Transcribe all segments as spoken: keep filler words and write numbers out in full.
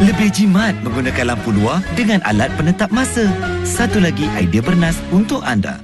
Lebih jimat menggunakan lampu luar dengan alat penetap masa. Satu lagi idea bernas untuk anda.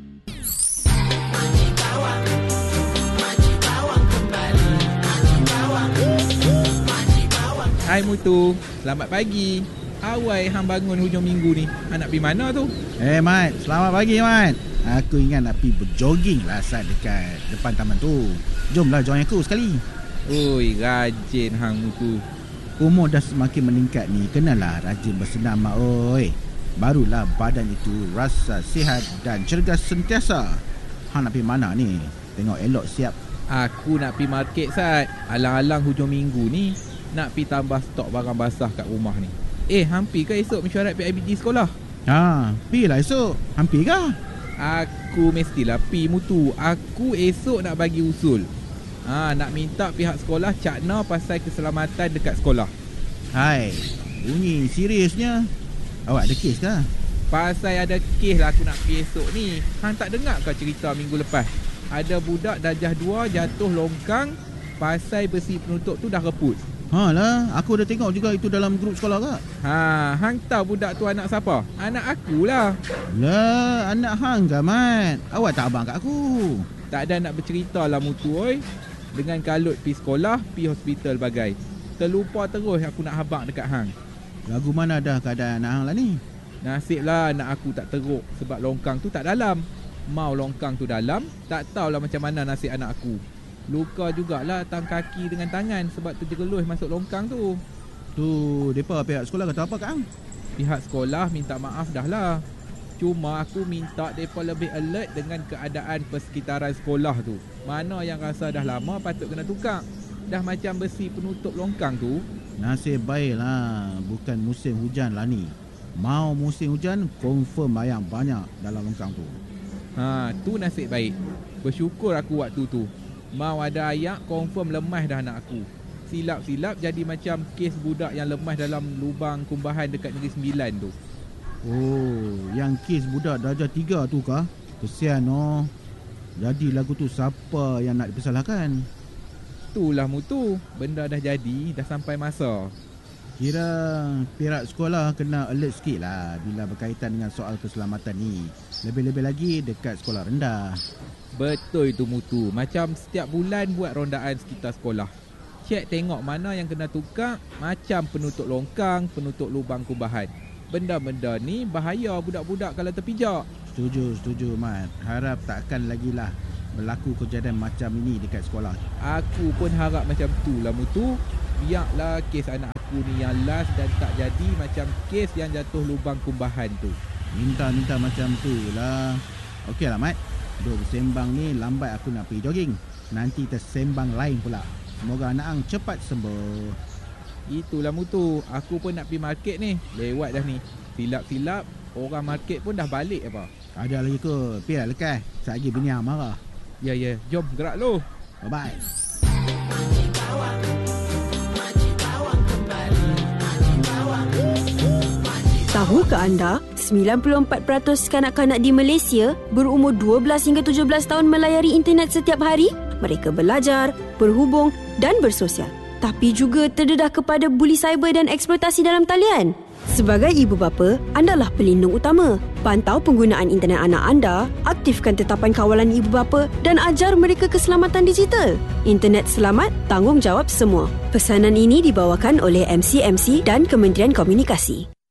Hai Mutu, selamat pagi. Awal hang bangun hujung minggu ni. Hang nak pergi mana tu? Eh, Mat. Selamat pagi, Mat. Aku ingat nak pergi berjoging lah saat dekat depan taman tu. Jomlah join aku sekali. Oi, rajin hang Mutu. Umur dah semakin meningkat ni, kenalah rajin bersenam, Mak. Oi. Barulah badan itu rasa sihat dan cergas sentiasa. Hang nak pergi mana ni? Tengok elok siap. Aku nak pergi market, Sat. Alang-alang hujung minggu ni nak pergi tambah stok barang basah kat rumah ni. Eh, hampir ke esok mesyuarat P I B G sekolah? Ha, pergilah esok. Hampir ke? Aku mestilah pergi Mutu. Aku esok nak bagi usul. Ha, nak minta pihak sekolah cakna pasal keselamatan dekat sekolah. Hai, bunyi seriusnya. Awak ada kes ke? Pasal ada kes lah aku nak pergi esok ni. Hang tak dengar ke cerita minggu lepas? Ada budak darjah dua jatuh longkang pasal besi penutup tu dah reput. Ha lah, aku dah tengok juga itu dalam grup sekolah ke? Ha, hang tahu budak tu anak siapa? Anak aku lah. Lah, anak hang ke, Mat? Awak tak abang kat aku. Tak ada nak bercerita lah Mutu, oi. Dengan kalut pi sekolah, pi hospital bagai. Terlupa terus aku nak habaq dekat hang. Lagu mana dah keadaan anak hang lah ni? Nasib lah anak aku tak teruk sebab longkang tu tak dalam. Mau longkang tu dalam, tak tahulah macam mana nasib anak aku. Luka jugalah tang kaki dengan tangan sebab terjerumus masuk longkang tu. Tu, depa pihak sekolah kata apa kat hang? Pihak sekolah minta maaf dah lah. Cuma aku minta depa lebih alert dengan keadaan persekitaran sekolah tu. Mana yang rasa dah lama patut kena tukar. Dah macam besi penutup longkang tu. Nasib baiklah, bukan musim hujan lah ni. Mau musim hujan, confirm bayang banyak dalam longkang tu. Ha, tu nasib baik. Bersyukur aku waktu tu. Mau ada ayak, confirm lemah dah anak aku. Silap-silap jadi macam kes budak yang lemah dalam lubang kumbahan dekat Negeri Sembilan tu. Oh, yang kes budak darjah tiga tu kah? Kesian oh. Jadi lagu tu siapa yang nak dipersalahkan? Itulah Mutu. Benda dah jadi, dah sampai masa. Kira pihak sekolah kena alert sikit lah bila berkaitan dengan soal keselamatan ni. Lebih-lebih lagi dekat sekolah rendah. Betul itu Mutu. Macam setiap bulan buat rondaan sekitar sekolah. Cek tengok mana yang kena tukar. Macam penutup longkang, penutup lubang kumbahan. Benda-benda ni bahaya budak-budak kalau terpijak. Setuju, setuju Mat. Harap takkan lagi lah berlaku kejadian macam ini dekat sekolah. Aku pun harap macam tu lah Mutu. Biarlah kes anak aku ni yang last dan tak jadi macam kes yang jatuh lubang kumbahan tu. Minta-minta macam tu lah. Okey lah Mat. Duk bersembang ni lambat aku nak pergi jogging. Nanti tersembang lain pula. Semoga anak ang cepat sembuh. Itulah Mutu. Aku pun nak pergi market ni. Lewat dah ni. Silap-silap orang market pun dah balik apa. Ada lagi ke? Pergi lekas. Sekejap lagi bini ang marah. Ya, ya. Jom gerak lu. Bye-bye. Tahukah anda, sembilan puluh empat peratus kanak-kanak di Malaysia berumur dua belas hingga tujuh belas tahun melayari internet setiap hari? Mereka belajar, berhubung dan bersosial. Tapi juga terdedah kepada buli cyber dan eksploitasi dalam talian. Sebagai ibu bapa, andalah pelindung utama. Pantau penggunaan internet anak anda, aktifkan tetapan kawalan ibu bapa dan ajar mereka keselamatan digital. Internet selamat, tanggungjawab semua. Pesanan ini dibawakan oleh M C M C dan Kementerian Komunikasi.